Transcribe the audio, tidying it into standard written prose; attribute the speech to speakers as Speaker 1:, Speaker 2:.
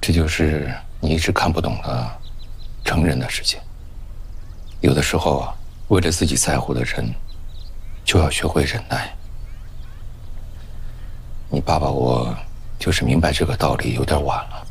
Speaker 1: 这就是你一直看不懂的成人的世界。有的时候啊，为了自己在乎的人，就要学会忍耐。你爸爸我就是明白这个道理有点晚了。